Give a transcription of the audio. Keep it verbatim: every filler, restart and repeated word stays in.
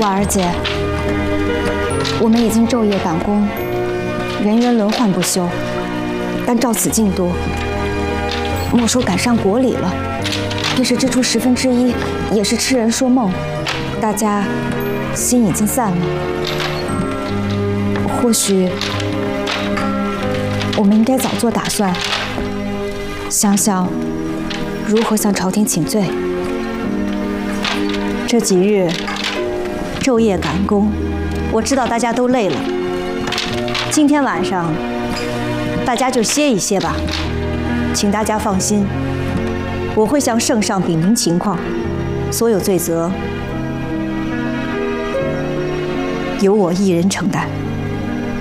婉儿姐，我们已经昼夜赶工，人员轮换不休，但照此进度，莫说赶上国礼了，便是支出十分之一，也是痴人说梦。大家心已经散了，或许我们应该早做打算，想想如何向朝廷请罪。 这几日昼夜赶工，我知道大家都累了。今天晚上大家就歇一歇吧，请大家放心，我会向圣上禀明情况，所有罪责由我一人承担。